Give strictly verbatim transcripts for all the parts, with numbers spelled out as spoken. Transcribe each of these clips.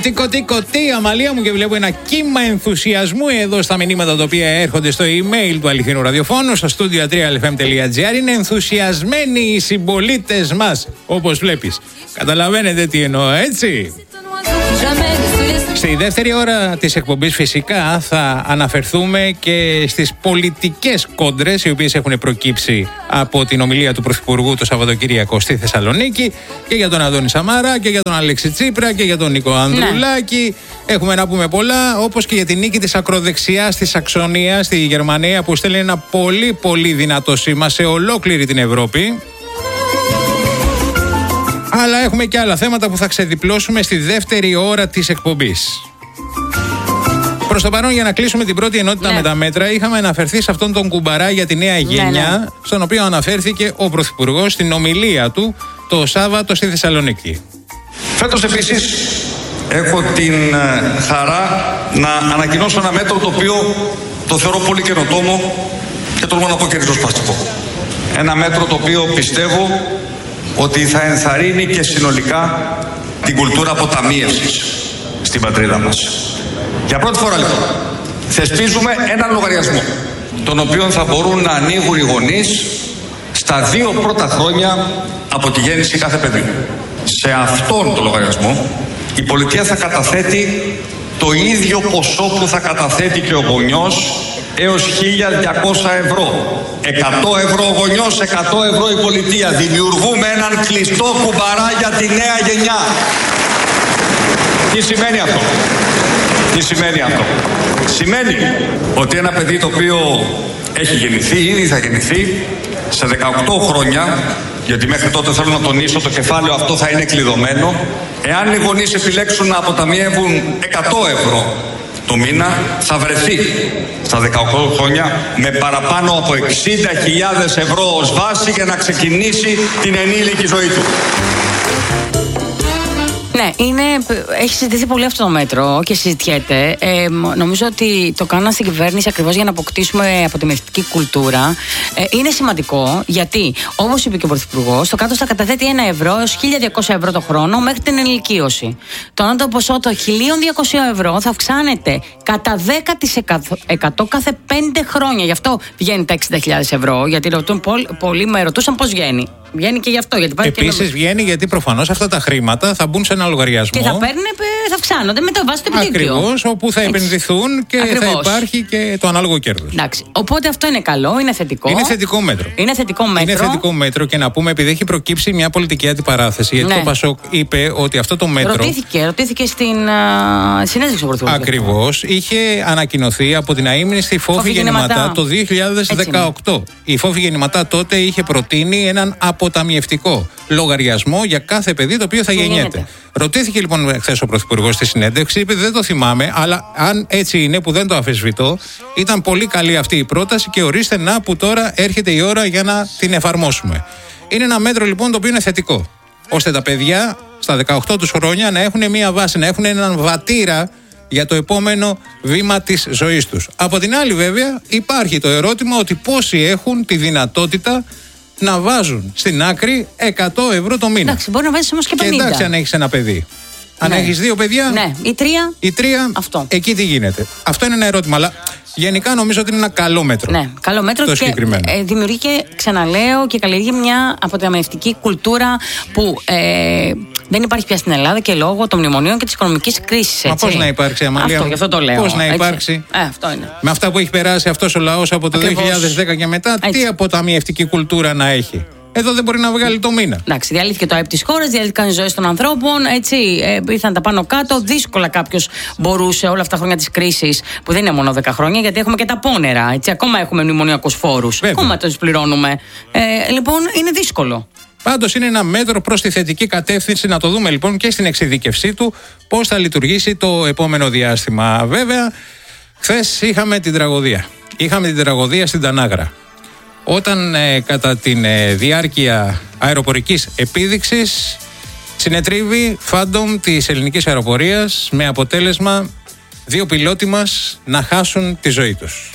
Κωτή, κωτή, κωτή, Αμαλία μου, και βλέπω ένα κύμα ενθουσιασμού εδώ στα μηνύματα τα οποία έρχονται στο email του Αληθινού Ραδιοφώνου, στο studio τρία ελ εφ εμ τελεία τζι άρ. Είναι ενθουσιασμένοι οι συμπολίτες μας, όπως βλέπεις. Καταλαβαίνετε τι εννοώ, έτσι? Στη δεύτερη ώρα της εκπομπής φυσικά θα αναφερθούμε και στις πολιτικές κόντρες οι οποίες έχουν προκύψει από την ομιλία του Πρωθυπουργού το Σαββατοκύριακο στη Θεσσαλονίκη, και για τον Αντώνη Σαμάρα και για τον Αλέξη Τσίπρα και για τον Νίκο Ανδρουλάκη. Ναι. Έχουμε να πούμε πολλά, όπως και για την νίκη της ακροδεξιάς στη Σαξονία, στη Γερμανία, που στέλνει ένα πολύ πολύ δυνατό σήμα σε ολόκληρη την Ευρώπη. Αλλά έχουμε και άλλα θέματα που θα ξεδιπλώσουμε στη δεύτερη ώρα της εκπομπής. Προς το παρόν, για να κλείσουμε την πρώτη ενότητα, ναι, με τα μέτρα, είχαμε αναφερθεί σε αυτόν τον κουμπαρά για τη νέα γενιά, ναι, ναι, στον οποίο αναφέρθηκε ο Πρωθυπουργός στην ομιλία του το Σάββατο στη Θεσσαλονίκη. Φέτος επίσης έχω την χαρά να ανακοινώσω ένα μέτρο το οποίο το θεωρώ πολύ καινοτόμο και τολμώ να πω και ριζοσπαστικό. Ένα μέτρο το οποίο πιστεύω ότι θα ενθαρρύνει και συνολικά την κουλτούρα αποταμίευσης στην πατρίδα μας. Για πρώτη φορά λοιπόν θεσπίζουμε έναν λογαριασμό, τον οποίο θα μπορούν να ανοίγουν οι γονείς στα δύο πρώτα χρόνια από τη γέννηση κάθε παιδιού. Σε αυτόν τον λογαριασμό η πολιτεία θα καταθέτει το ίδιο ποσό που θα καταθέτει και ο γονιός, έως χίλια διακόσια ευρώ. εκατό ευρώ ο γονιός, εκατό ευρώ η πολιτεία. Δημιουργούμε έναν κλειστό κουμπαρά για τη νέα γενιά. Τι σημαίνει αυτό? Τι σημαίνει αυτό? Σημαίνει ότι ένα παιδί το οποίο έχει γεννηθεί, ήδη θα γεννηθεί, σε δεκαοκτώ χρόνια, γιατί μέχρι τότε θέλω να τονίσω το κεφάλαιο αυτό θα είναι κλειδωμένο, εάν οι γονείς επιλέξουν να αποταμιεύουν εκατό ευρώ το μήνα, θα βρεθεί στα δεκαοκτώ χρόνια με παραπάνω από εξήντα χιλιάδες ευρώ ως βάση για να ξεκινήσει την ενήλικη ζωή του. Ναι, είναι, έχει συζητηθεί πολύ αυτό το μέτρο και συζητιέται. Ε, νομίζω ότι το κάναν στην κυβέρνηση ακριβώς για να αποκτήσουμε αποταμιευτική κουλτούρα. Ε, είναι σημαντικό γιατί, όπως είπε και ο Πρωθυπουργός, το κράτος θα καταθέτει ένα ευρώ έως χίλια διακόσια ευρώ το χρόνο μέχρι την ενηλικίωση. Το ανώτατο ποσό των χίλια διακόσια ευρώ θα αυξάνεται κατά δέκα τοις εκατό κάθε πέντε χρόνια. Γι' αυτό βγαίνει τα εξήντα χιλιάδες ευρώ. Γιατί ρωτούν, πολλοί με ρωτούσαν πώς βγαίνει. Βγαίνει και γι' αυτό. Επίσης και... βγαίνει γιατί προφανώς αυτά τα χρήματα θα μπουν σε ένα λογαριασμό. Και θα παίρνουν, θα αυξάνονται με το βάση του επιτόκιου. Ακριβώς, όπου θα επενδυθούν και Ακριβώς. θα υπάρχει και το ανάλογο κέρδος. Εντάξει. Οπότε αυτό είναι καλό, είναι θετικό. Είναι θετικό μέτρο. Είναι θετικό μέτρο. Είναι θετικό μέτρο και να πούμε, επειδή έχει προκύψει μια πολιτική αντιπαράθεση. Γιατί ναι. το Πασόκ είπε ότι αυτό το μέτρο. Ρωτήθηκε, ρωτήθηκε στην uh, συνέντευξη του Πρωθυπουργού. Ακριβώς. Είχε ανακοινωθεί από την αείμνηστη Φόφη Γεννηματά το δύο χιλιάδες δεκαοκτώ. Η Φόφη Γεννηματά τότε είχε προτείνει έναν αποταμιευτικό λογαριασμό για κάθε παιδί το οποίο θα γεννιέται. Γίνεται. Ρωτήθηκε λοιπόν χθες ο Πρωθυπουργός στη συνέντευξη, είπε δεν το θυμάμαι, αλλά αν έτσι είναι, που δεν το αφισβητώ, ήταν πολύ καλή αυτή η πρόταση και ορίστε να που τώρα έρχεται η ώρα για να την εφαρμόσουμε. Είναι ένα μέτρο λοιπόν το οποίο είναι θετικό, ώστε τα παιδιά στα δεκαοκτώ τους χρόνια να έχουν μια βάση, να έχουν έναν βατήρα για το επόμενο βήμα της ζωής τους. Από την άλλη βέβαια υπάρχει το ερώτημα ότι πόσοι έχουν τη δυνατότητα να βάζουν στην άκρη εκατό ευρώ το μήνα. Εντάξει, μπορεί να βάζεις όμως και πενήντα. Και εντάξει, αν έχεις ένα παιδί. Αν ναι. έχεις δύο παιδιά. Ναι, ή τρία. Ή τρία. Αυτό. Εκεί τι γίνεται. Αυτό είναι ένα ερώτημα. Αλλά γενικά νομίζω ότι είναι ένα καλό μέτρο. Ναι, καλό μέτρο το και ε, δημιουργεί και, ξαναλέω, και καλλιεργεί μια αποταμιευτική κουλτούρα που ε, δεν υπάρχει πια στην Ελλάδα και λόγω των μνημονίων και της οικονομικής κρίσης. Μα πώς να υπάρξει, Αμαλία? Αυτό, γι' αυτό το λέω. Πώς να υπάρξει. Ε, αυτό είναι. Με αυτά που έχει περάσει αυτός ο λαός από το Ακριβώς. δύο χιλιάδες δέκα και μετά, έτσι. Τι αποταμιευτική κουλτούρα να έχει? Εδώ δεν μπορεί να βγάλει το μήνα. Εντάξει, διαλύθηκε το ΑΕΠ της χώρας, διαλύθηκαν οι ζωές των ανθρώπων. Έτσι, ε, ήρθαν τα πάνω κάτω. Δύσκολα κάποιος μπορούσε όλα αυτά τα χρόνια της κρίσης, που δεν είναι μόνο δέκα χρόνια, γιατί έχουμε και τα πόνερα. Έτσι, ακόμα έχουμε μνημονιακούς φόρους. Ακόμα τους πληρώνουμε. Ε, λοιπόν, είναι δύσκολο. Πάντως είναι ένα μέτρο προς τη θετική κατεύθυνση. Να το δούμε λοιπόν και στην εξειδικευσή του πώς θα λειτουργήσει το επόμενο διάστημα. Βέβαια, χθες είχαμε την τραγωδία. Είχαμε την τραγωδία στην Τανάγρα. Όταν ε, κατά τη ε, διάρκεια αεροπορικής επίδειξης συνετρίβει Phantom της ελληνικής αεροπορίας, με αποτέλεσμα δύο πιλότοι μας να χάσουν τη ζωή τους.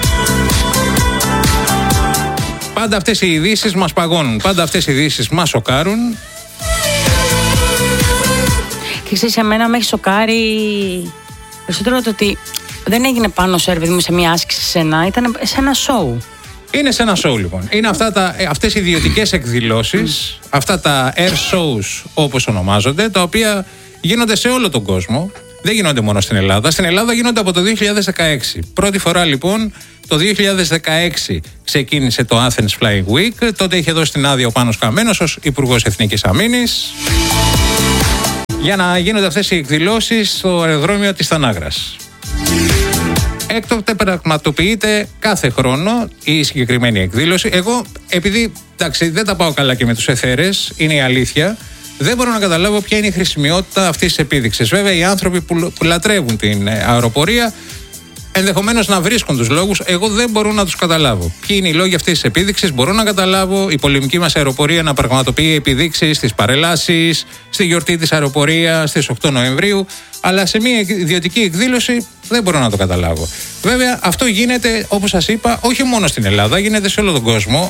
Πάντα αυτές οι ειδήσεις μας παγώνουν, πάντα αυτές οι ειδήσεις μας σοκάρουν. Και ξέρεις, εμένα με έχει σοκάρει περισσότερο το ότι δεν έγινε πάνω σε έρβη μου σε μια άσκηση σε ένα, ήταν σε ένα show. Είναι σε ένα show λοιπόν. Είναι αυτά τα, αυτές οι ιδιωτικές εκδηλώσεις, mm. αυτά τα air shows όπως ονομάζονται, τα οποία γίνονται σε όλο τον κόσμο. Δεν γίνονται μόνο στην Ελλάδα. Στην Ελλάδα γίνονται από το δύο χιλιάδες δεκαέξι. Πρώτη φορά λοιπόν το δύο χιλιάδες δεκαέξι ξεκίνησε το Athens Flying Week. Τότε είχε δώσει την άδεια ο Πάνος Καμένος ως Υπουργός Εθνικής Αμήνης για να γίνονται αυτές οι εκδηλώσεις στο αεροδρόμιο της Τανάγρας. Έκτοτε πραγματοποιείται κάθε χρόνο η συγκεκριμένη εκδήλωση. Εγώ, επειδή εντάξει, δεν τα πάω καλά και με τους εθέρες, είναι η αλήθεια, δεν μπορώ να καταλάβω ποια είναι η χρησιμότητα αυτής της επίδειξης. Βέβαια, οι άνθρωποι που, που λατρεύουν την αεροπορία ενδεχομένως να βρίσκουν τους λόγους. Εγώ δεν μπορώ να τους καταλάβω. Ποιοι είναι οι λόγοι αυτής της επίδειξης, μπορώ να καταλάβω. Η πολεμική μας αεροπορία να πραγματοποιεί επιδείξεις στις παρελάσεις, στη γιορτή της αεροπορίας στις οκτώ Νοεμβρίου. Αλλά σε μια ιδιωτική εκδήλωση δεν μπορώ να το καταλάβω. Βέβαια, αυτό γίνεται, όπως σας είπα, όχι μόνο στην Ελλάδα, γίνεται σε όλο τον κόσμο.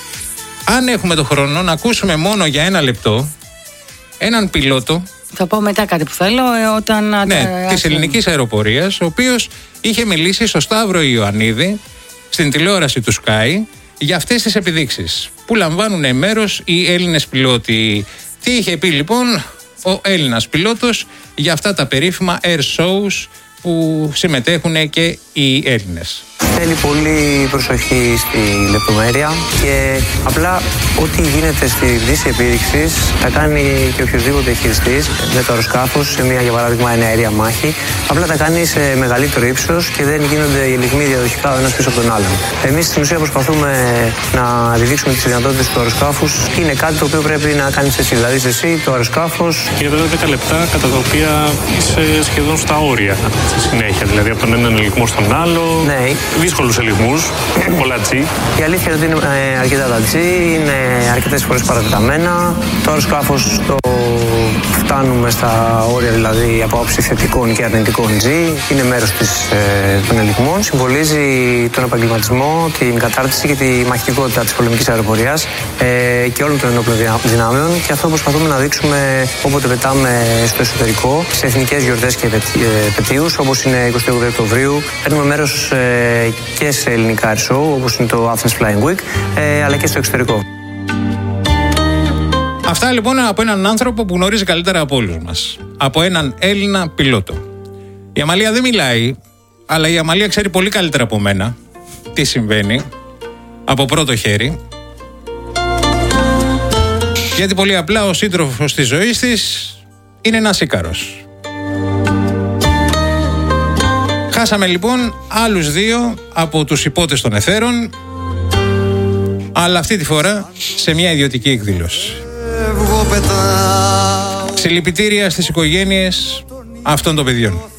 Αν έχουμε το χρόνο να ακούσουμε μόνο για ένα λεπτό έναν πιλότο. Θα πω μετά κάτι που θέλω, όταν. Ναι, της ελληνικής αεροπορίας, ο οποίος είχε μιλήσει στο Σταύρο Ιωαννίδη στην τηλεόραση του Sky για αυτές τις επιδείξεις που λαμβάνουν μέρος οι Έλληνες πιλότοι. Τι είχε πει λοιπόν ο Έλληνας πιλότος για αυτά τα περίφημα air shows που συμμετέχουν και οι Έλληνες? Θέλει πολύ προσοχή στη λεπτομέρεια και απλά ό,τι γίνεται στη δύση επίδειξης θα κάνει και οποιοδήποτε χειριστής με το αεροσκάφος σε μια, για παράδειγμα, εναέρια μάχη. Απλά τα κάνει σε μεγαλύτερο ύψος και δεν γίνονται οι ελιγμοί διαδοχικά ο ένας πίσω από τον άλλον. Εμείς στην ουσία προσπαθούμε να επιδείξουμε τις δυνατότητες του αεροσκάφους. Είναι κάτι το οποίο πρέπει να κάνεις εσύ. Δηλαδή, εσύ το αεροσκάφος. Και εδώ δέκα λεπτά κατά τα οποία είσαι σχεδόν στα όρια στη συνέχεια. Δηλαδή από τον έναν ελιγμό στον άλλο. Ναι. Δύσκολους ελιγμούς, πολλά G. Η αλήθεια είναι ότι είναι ε, αρκετά τα G, είναι αρκετές φορές παρατεταμένα. Το αεροσκάφος το φτάνουμε στα όρια, δηλαδή από άψη θετικών και αρνητικών G. Είναι μέρος της, ε, των ελιγμών. Συμβολίζει τον επαγγελματισμό, την κατάρτιση και τη μαχητικότητα της πολεμικής αεροπορίας ε, και όλων των ενόπλων δυνάμεων. Και αυτό προσπαθούμε να δείξουμε όποτε πετάμε στο εσωτερικό, σε εθνικές γιορτές και επετείους, όπως είναι εικοστή όγδοη Οκτωβρίου. Παίρνουμε μέρος ε, και σε ελληνικά air show, όπως είναι το Athens Flying Week, ε, αλλά και στο εξωτερικό. Αυτά λοιπόν από έναν άνθρωπο που γνωρίζει καλύτερα από όλους μας. Από έναν Έλληνα πιλότο. Η Αμαλία δεν μιλάει, αλλά η Αμαλία ξέρει πολύ καλύτερα από μένα τι συμβαίνει από πρώτο χέρι. Γιατί πολύ απλά ο σύντροφος της ζωής της είναι ένας Ίκαρος. Χάσαμε λοιπόν άλλους δύο από τους υπότες των εθέρων, αλλά αυτή τη φορά σε μια ιδιωτική εκδήλωση. Συλληπιτήρια στις οικογένειες αυτών των παιδιών.